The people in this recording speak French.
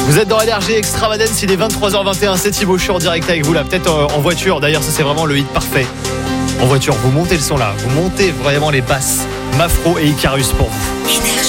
Vous êtes dans LRG Extravagance, il est 23h21, c'est Thibaut, je suis en direct avec vous là, peut-être en voiture, d'ailleurs ça c'est vraiment le hit parfait. En voiture, vous montez le son là, vous montez vraiment les basses, Mafro et Icarus pour vous.